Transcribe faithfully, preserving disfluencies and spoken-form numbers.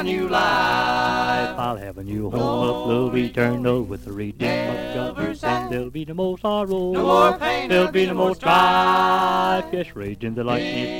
new life. I'll have a new home of love eternal with the redeemed of God. Then there'll be no more sorrow, No more pain, there'll be no more strife. strife. Yes, raging the lightning